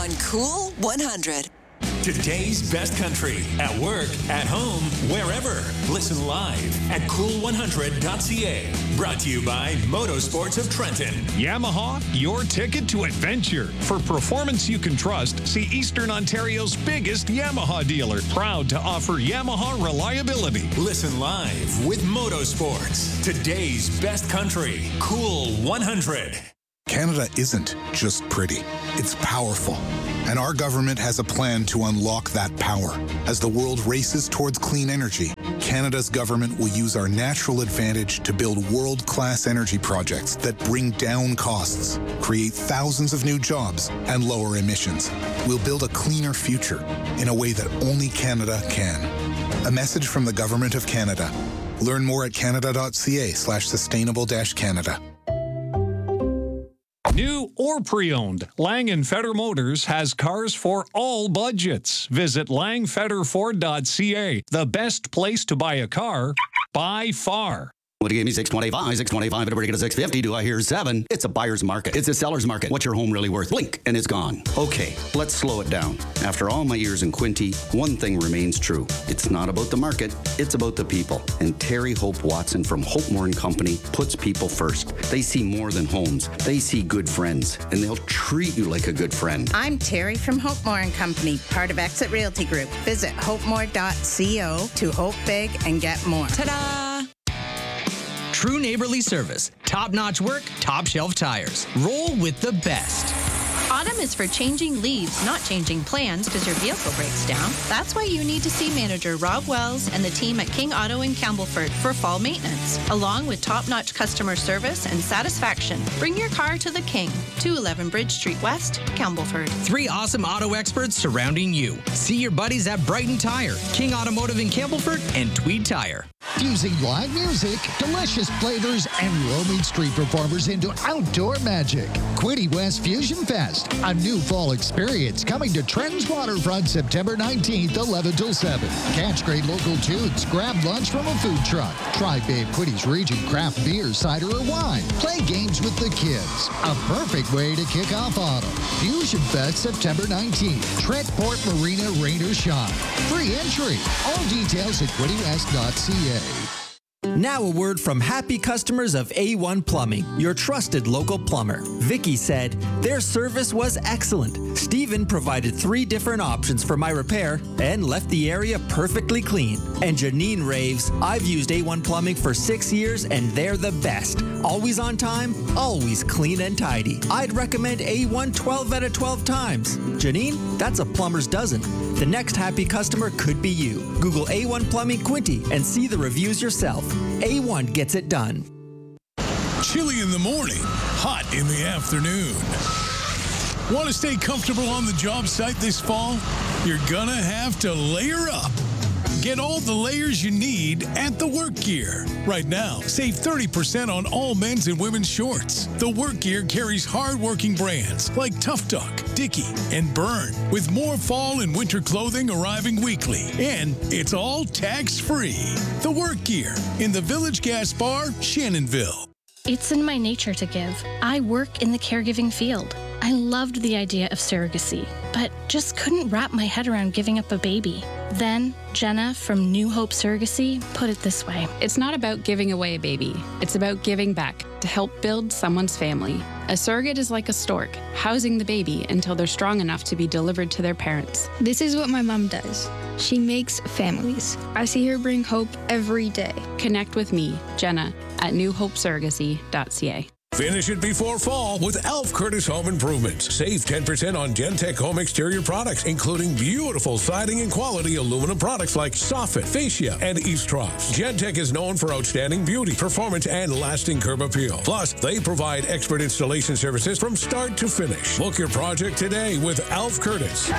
on Cool 100. Today's best country, at work, at home, wherever. Listen live at cool100.ca. Brought to you by Motorsports of Trenton. Yamaha, your ticket to adventure. For performance you can trust, see Eastern Ontario's biggest Yamaha dealer. Proud to offer Yamaha reliability. Listen live with Motorsports. Today's best country, Cool 100. Canada isn't just pretty, it's powerful. And our government has a plan to unlock that power. As the world races towards clean energy, Canada's government will use our natural advantage to build world-class energy projects that bring down costs, create thousands of new jobs, and lower emissions. We'll build a cleaner future in a way that only Canada can. A message from the Government of Canada. Learn more at canada.ca/sustainable-Canada. New or pre-owned, Lang & Feder Motors has cars for all budgets. Visit langfederford.ca, the best place to buy a car by far. Would you give me 625, everybody get a 650, do I hear 7? It's a buyer's market. It's a seller's market. What's your home really worth? Blink, and it's gone. Okay, let's slow it down. After all my years in Quinte, one thing remains true. It's not about the market, it's about the people. And Terry Hope Watson from Hope Moore & Company puts people first. They see more than homes. They see good friends, and they'll treat you like a good friend. I'm Terry from Hope Moore & Company, part of Exit Realty Group. Visit hopemore.co to hope big and get more. Ta-da! True neighborly service, top-notch work, top-shelf tires. Roll with the best. Autumn is for changing leaves, not changing plans because your vehicle breaks down. That's why you need to see manager Rob Wells and the team at King Auto in Campbellford for fall maintenance, along with top-notch customer service and satisfaction. Bring your car to the King, 211 Bridge Street West, Campbellford. 3 awesome auto experts surrounding you. See your buddies at Brighton Tire, King Automotive in Campbellford, and Tweed Tire. Fusing live music, delicious flavors, and roaming street performers into outdoor magic. Quinte West Fusion Fest, a new fall experience coming to Trent's Waterfront September 19th, 11 till 7. Catch great local tunes, grab lunch from a food truck, try Babe Quinte's Region craft beer, cider, or wine. Play games with the kids. A perfect way to kick off autumn. Fusion Fest September 19th, Trent Port Marina, rain or shine. Free entry. All details at QuinteWest.ca. Now a word from happy customers of A1 Plumbing, your trusted local plumber. Vicky said, their service was excellent. Stephen provided 3 different options for my repair and left the area perfectly clean. And Janine raves, I've used A1 Plumbing for 6 years and they're the best. Always on time, always clean and tidy. I'd recommend A1 12 out of 12 times. Janine, that's a plumber's dozen. The next happy customer could be you. Google A1 Plumbing Quinte and see the reviews yourself. A1 gets it done. Chilly in the morning, hot in the afternoon. Want to stay comfortable on the job site this fall? You're gonna have to layer up. Get all the layers you need at The Work Gear. Right now, save 30% on all men's and women's shorts. The Work Gear carries hard-working brands like Tough Duck, Dickie, and Burn, with more fall and winter clothing arriving weekly. And it's all tax-free. The Work Gear in the Village Gas Bar, Shannonville. It's in my nature to give. I work in the caregiving field. I loved the idea of surrogacy, but just couldn't wrap my head around giving up a baby. Then, Jenna from New Hope Surrogacy put it this way. It's not about giving away a baby. It's about giving back to help build someone's family. A surrogate is like a stork, housing the baby until they're strong enough to be delivered to their parents. This is what my mom does. She makes families. I see her bring hope every day. Connect with me, Jenna, at newhopesurrogacy.ca. Finish it before fall with Alf Curtis Home Improvements. Save 10% on Gentech home exterior products, including beautiful siding and quality aluminum products like Soffit, Fascia, and Eaves Troughs. Gentech is known for outstanding beauty, performance, and lasting curb appeal. Plus, they provide expert installation services from start to finish. Book your project today with Alf Curtis.